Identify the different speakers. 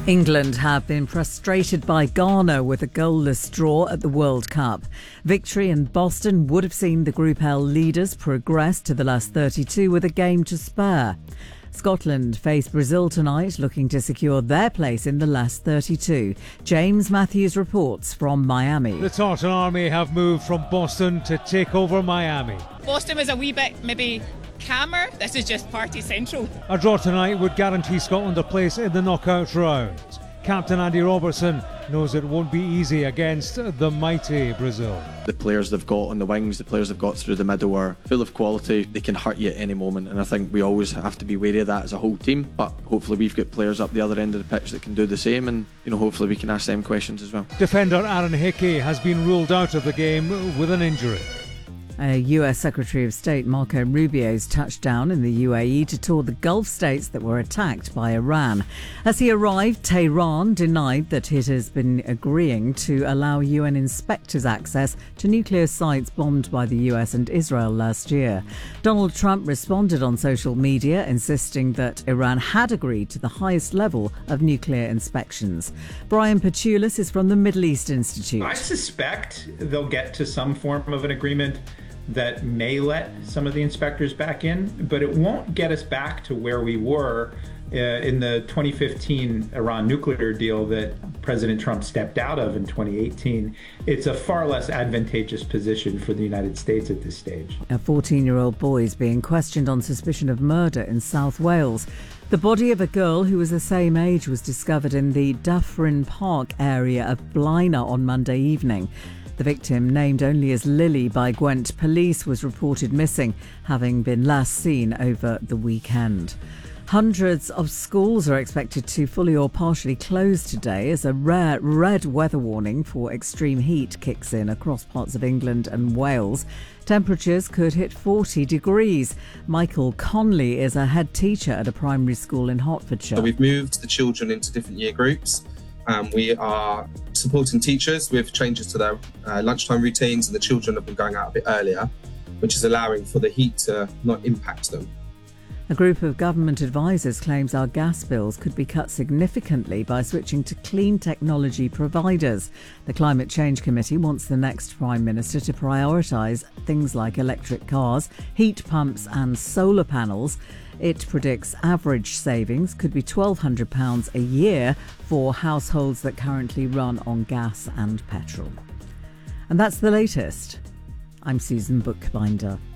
Speaker 1: England have been frustrated by Ghana with a goalless draw at the World Cup. Victory in Boston would have seen the Group L leaders progress to the last 32 with a game to spare. Scotland face Brazil tonight, looking to secure their place in the last 32. James Matthews reports from Miami.
Speaker 2: The Tartan Army have moved from Boston to take over Miami.
Speaker 3: Boston was a wee bit maybe calmer. This is just party central.
Speaker 2: A draw tonight would guarantee Scotland a place in the knockout round. Captain Andy Robertson knows it won't be easy against the mighty Brazil.
Speaker 4: The players they've got on the wings, the players they've got through the middle are full of quality. They can hurt you at any moment, and I think we always have to be wary of that as a whole team. But hopefully we've got players up the other end of the pitch that can do the same, and hopefully we can ask them questions as well.
Speaker 2: Defender Aaron Hickey has been ruled out of the game with an injury.
Speaker 1: US Secretary of State Marco Rubio's touchdown in the UAE to tour the Gulf states that were attacked by Iran. As he arrived, Tehran denied that it has been agreeing to allow UN inspectors access to nuclear sites bombed by the US and Israel last year. Donald Trump responded on social media, insisting that Iran had agreed to the highest level of nuclear inspections. Brian Petoulis is from the Middle East Institute.
Speaker 5: I suspect they'll get to some form of an agreement that may let some of the inspectors back in, but it won't get us back to where we were in the 2015 Iran nuclear deal that President Trump stepped out of in 2018. It's a far less advantageous position for the United States at this stage.
Speaker 1: A 14-year-old boy is being questioned on suspicion of murder in South Wales. The body of a girl who was the same age was discovered in the Dyffryn Park area of Blaenau on Monday evening. The victim, named only as Lily by Gwent Police, was reported missing, having been last seen over the weekend. Hundreds of schools are expected to fully or partially close today as a rare red weather warning for extreme heat kicks in across parts of England and Wales. Temperatures could hit 40 degrees. Michael Conley is a head teacher at a primary school in Hertfordshire.
Speaker 6: So we've moved the children into different year groups. We are supporting teachers with changes to their lunchtime routines, and the children have been going out a bit earlier, which is allowing for the heat to not impact them.
Speaker 1: A group of government advisors claims our gas bills could be cut significantly by switching to clean technology providers. The Climate Change Committee wants the next Prime Minister to prioritise things like electric cars, heat pumps and solar panels. It predicts average savings could be £1,200 a year for households that currently run on gas and petrol. And that's the latest. I'm Susan Bookbinder.